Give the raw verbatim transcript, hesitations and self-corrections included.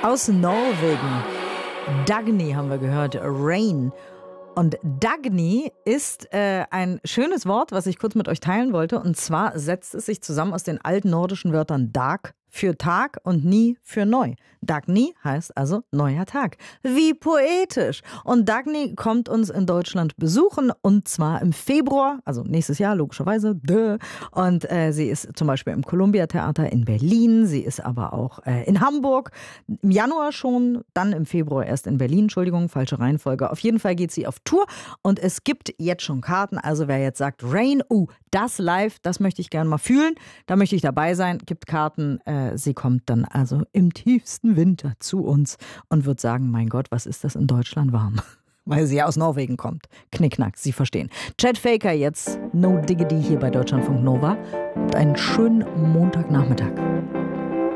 Aus Norwegen. Dagny haben wir gehört, Rain. Und Dagny ist äh, ein schönes Wort, was ich kurz mit euch teilen wollte. Und zwar setzt es sich zusammen aus den alten nordischen Wörtern Dag für Tag und Nie für neu. Dagny heißt also neuer Tag. Wie poetisch. Und Dagny kommt uns in Deutschland besuchen und zwar im Februar, also nächstes Jahr logischerweise. Duh. Und äh, sie ist zum Beispiel im Columbia Theater in Berlin. Sie ist aber auch äh, in Hamburg. Im Januar schon, dann im Februar erst in Berlin. Entschuldigung, falsche Reihenfolge. Auf jeden Fall geht sie auf Tour und es gibt jetzt schon Karten. Also wer jetzt sagt, Rain, uh, das live, das möchte ich gerne mal fühlen. Da möchte ich dabei sein. Gibt Karten. Äh, sie kommt dann also im tiefsten Winter zu uns und wird sagen, mein Gott, was ist das in Deutschland warm? Weil sie ja aus Norwegen kommt. Knickknack, Sie verstehen. Chet Faker jetzt, No Diggity hier bei Deutschlandfunk Nova. Und einen schönen Montagnachmittag.